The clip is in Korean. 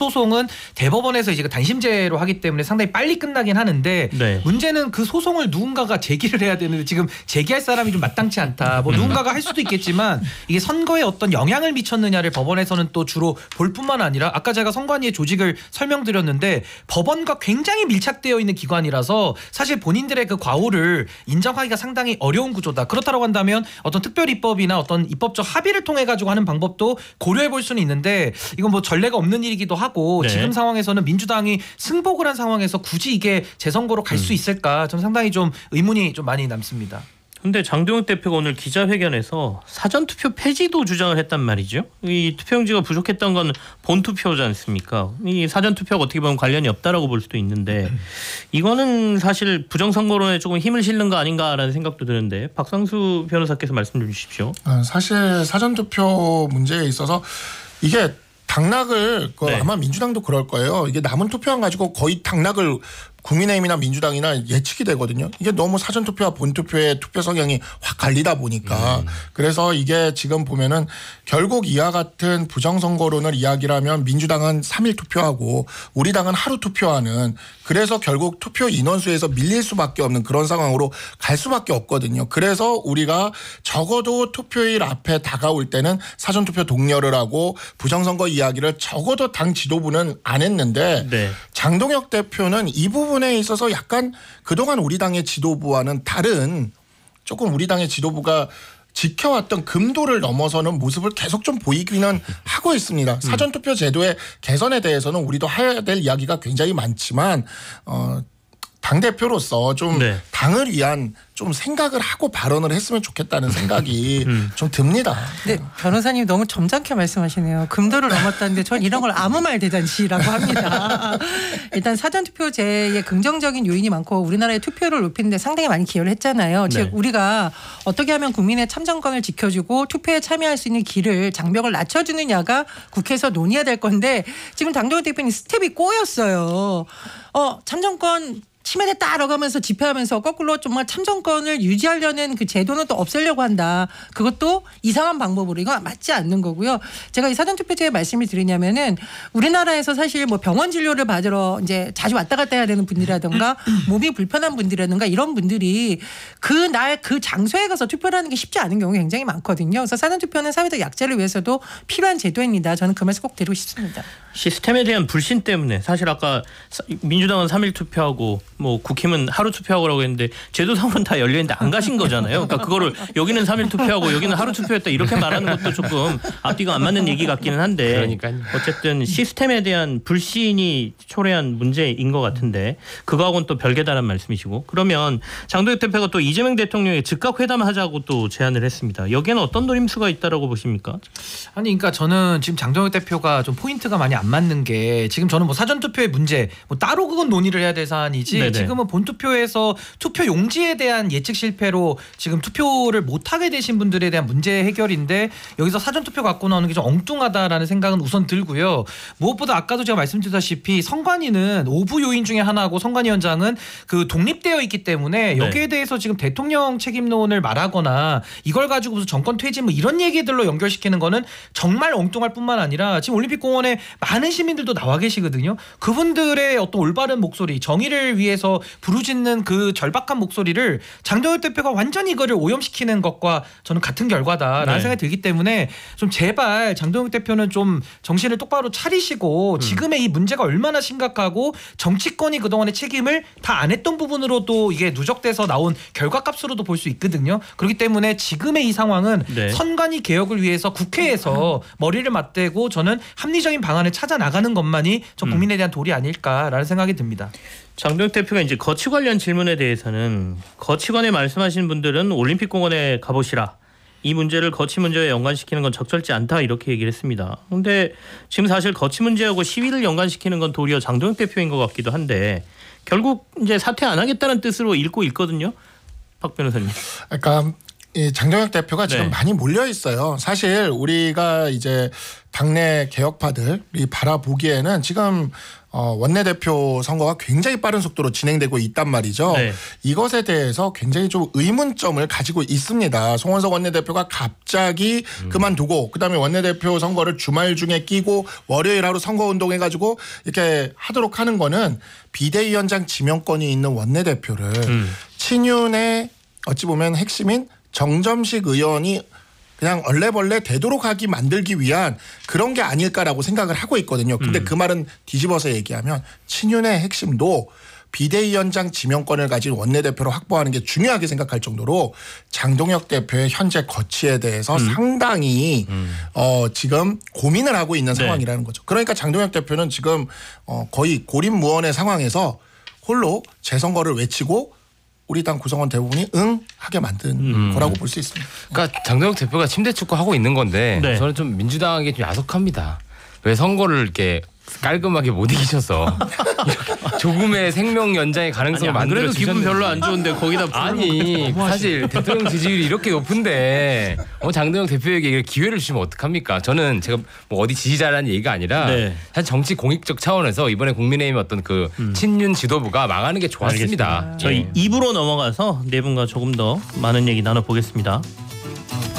소송은 대법원에서 이제 단심제로 하기 때문에 상당히 빨리 끝나긴 하는데 네. 문제는 그 소송을 누군가가 제기를 해야 되는데 지금 제기할 사람이 좀 마땅치 않다. 뭐 누군가가 할 수도 있겠지만 이게 선거에 어떤 영향을 미쳤느냐를 법원에서는 또 주로 볼 뿐만 아니라 아까 제가 선관위의 조직을 설명드렸는데 법원과 굉장히 밀착되어 있는 기관이라서 사실 본인들의 그 과오를 인정하기가 상당히 어려운 구조다. 그렇다고 한다면 어떤 특별입법이나 어떤 입법적 합의를 통해 가지고 하는 방법도 고려해 볼 수는 있는데 이건 뭐 전례가 없는 일이기도 하고 네. 지금 상황에서는 민주당이 승복을 한 상황에서 굳이 이게 재선거로 갈 수 있을까 저는 상당히 좀 의문이 좀 많이 남습니다. 근데 장동혁 대표가 오늘 기자회견에서 사전투표 폐지도 주장을 했단 말이죠. 이 투표용지가 부족했던 건 본투표지 않습니까? 이 사전투표가 어떻게 보면 관련이 없다라고 볼 수도 있는데 이거는 사실 부정선거론에 조금 힘을 실는 거 아닌가라는 생각도 드는데 박상수 변호사께서 말씀 좀 주십시오. 사실 사전투표 문제에 있어서 이게 당락을 네. 아마 민주당도 그럴 거예요. 이게 남은 투표안 가지고 거의 당락을 국민의힘이나 민주당이나 예측이 되거든요. 이게 너무 사전투표와 본투표의 투표 성향이 확 갈리다 보니까 그래서 이게 지금 보면은 결국 이와 같은 부정선거론을 이야기를 하면 민주당은 3일 투표하고 우리 당은 하루 투표하는 그래서 결국 투표 인원수에서 밀릴 수밖에 없는 그런 상황으로 갈 수밖에 없거든요. 그래서 우리가 적어도 투표일 앞에 다가올 때는 사전투표 독려를 하고 부정선거 이야기를 적어도 당 지도부는 안 했는데 네. 장동혁 대표는 이 부분에 있어서 약간 그동안 우리 당의 지도부와는 다른 조금 우리 당의 지도부가 지켜왔던 금도를 넘어서는 모습을 계속 좀 보이기는 하고 있습니다. 사전투표 제도의 개선에 대해서는 우리도 해야 될 이야기가 굉장히 많지만 당대표로서 좀 네. 당을 위한 좀 생각을 하고 발언을 했으면 좋겠다는 생각이 좀 듭니다. 네, 변호사님 너무 점잖게 말씀하시네요. 금도를 넘었다는데 전 이런 걸 아무 말 대잔치라고 합니다. 일단 사전투표제의 긍정적인 요인이 많고 우리나라의 투표를 높이는 데 상당히 많이 기여를 했잖아요. 네. 즉 우리가 어떻게 하면 국민의 참정권을 지켜주고 투표에 참여할 수 있는 길을 장벽을 낮춰주느냐가 국회에서 논의해야 될 건데 지금 장동혁 대표님 스텝이 꼬였어요. 참정권 침해됐다라고 하면서 집회하면서 거꾸로 정말 참정권을 유지하려는 그 제도는 또 없애려고 한다. 그것도 이상한 방법으로 이건 맞지 않는 거고요. 제가 이 사전투표제에 말씀을 드리냐면은 우리나라에서 사실 뭐 병원 진료를 받으러 이제 자주 왔다 갔다 해야 되는 분이라든가 몸이 불편한 분들이라든가 이런 분들이 그날 그 장소에 가서 투표를 하는 게 쉽지 않은 경우가 굉장히 많거든요. 그래서 사전투표는 사회적 약자를 위해서도 필요한 제도입니다. 저는 그 말씀 꼭 드리고 싶습니다. 시스템에 대한 불신 때문에 사실 아까 민주당은 3일 투표하고 뭐 국힘은 하루 투표하고 했는데 제도상으로는 다 열려있는데 안 가신 거잖아요. 그러니까 그거를 여기는 3일 투표하고 여기는 하루 투표했다 이렇게 말하는 것도 조금 앞뒤가 안 맞는 얘기 같기는 한데 그러니까요. 어쨌든 시스템에 대한 불신이 초래한 문제인 것 같은데 그거하고는 또 별개다란 말씀이시고 그러면 장동혁 대표가 또 이재명 대통령의 즉각 회담하자고 또 제안을 했습니다. 여기에는 어떤 노림수가 있다라고 보십니까? 아니 그러니까 저는 지금 장동혁 대표가 좀 포인트가 많이 안 맞는 게 지금 저는 뭐 사전투표의 문제 뭐 따로 그건 논의를 해야 될 사안이지 네네. 지금은 본투표에서 투표 용지에 대한 예측 실패로 지금 투표를 못하게 되신 분들에 대한 문제 해결인데 여기서 사전투표 갖고 나오는 게 좀 엉뚱하다라는 생각은 우선 들고요. 무엇보다 아까도 제가 말씀드렸다시피 선관위는 오부 요인 중에 하나고 선관위원장은 그 독립되어 있기 때문에 여기에 대해서 지금 대통령 책임론을 말하거나 이걸 가지고 무슨 정권 퇴진 뭐 이런 얘기들로 연결시키는 거는 정말 엉뚱할 뿐만 아니라 지금 올림픽공원에 많은 시민들도 나와 계시거든요. 그분들의 어떤 올바른 목소리 정의를 위해서 부르짖는 그 절박한 목소리를 장동혁 대표가 완전히 이거를 오염시키는 것과 저는 같은 결과다라는 네. 생각이 들기 때문에 좀 제발 장동혁 대표는 좀 정신을 똑바로 차리시고 지금의 이 문제가 얼마나 심각하고 정치권이 그동안의 책임을 다 안 했던 부분으로도 이게 누적돼서 나온 결과값으로도 볼 수 있거든요. 그렇기 때문에 지금의 이 상황은 네. 선관위 개혁을 위해서 국회에서 머리를 맞대고 저는 합리적인 방안을 찾아 나가는 것만이 저 국민에 대한 도리 아닐까라는 생각이 듭니다. 장동혁 대표가 이제 거치 관련 질문에 대해서는 거치관에 말씀하시는 분들은 올림픽공원에 가보시라. 이 문제를 거치 문제에 연관시키는 건 적절치 않다 이렇게 얘기를 했습니다. 그런데 지금 사실 거치 문제하고 시위를 연관시키는 건 도리어 장동혁 대표인 것 같기도 한데 결국 이제 사퇴 안 하겠다는 뜻으로 읽고 있거든요. 박 변호사님. 그러니까 이 장동혁 대표가 지금 네. 많이 몰려 있어요. 사실 우리가 이제 당내 개혁파들이 바라보기에는 지금 원내대표 선거가 굉장히 빠른 속도로 진행되고 있단 말이죠. 네. 이것에 대해서 굉장히 좀 의문점을 가지고 있습니다. 송원석 원내대표가 갑자기 그만두고 그다음에 원내대표 선거를 주말 중에 끼고 월요일 하루 선거운동해가지고 이렇게 하도록 하는 거는 비대위원장 지명권이 있는 원내대표를 친윤의 어찌 보면 핵심인 정점식 의원이 그냥 얼레벌레 되도록 하기 만들기 위한 그런 게 아닐까라고 생각을 하고 있거든요. 근데 그 말은 뒤집어서 얘기하면 친윤의 핵심도 비대위원장 지명권을 가진 원내대표로 확보하는 게 중요하게 생각할 정도로 장동혁 대표의 현재 거취에 대해서 상당히 지금 고민을 하고 있는 상황이라는 거죠. 그러니까 장동혁 대표는 지금 거의 고립무원의 상황에서 홀로 재선거를 외치고 우리 당 구성원 대부분이 응 하게 만든 거라고 볼 수 있습니다. 그러니까 장동혁 대표가 침대 축구 하고 있는 건데 네. 저는 좀 민주당에게 좀 야속합니다. 왜 선거를 이렇게 깔끔하게 못 이기셔서 조금의 생명 연장의 가능성을 안 만들어 그래도 기분 주셨는지. 별로 안 좋은데 거기다 아니 사실 대통령 지지율이 이렇게 높은데 장동혁 대표에게 기회를 주시면 어떡합니까? 저는 제가 뭐 어디 지지자라는 얘기가 아니라 네. 사실 정치 공익적 차원에서 이번에 국민의힘 어떤 그 친윤 지도부가 망하는 게 좋았습니다. 저희 예. 2부로 넘어가서 네 분과 조금 더 많은 얘기 나눠보겠습니다.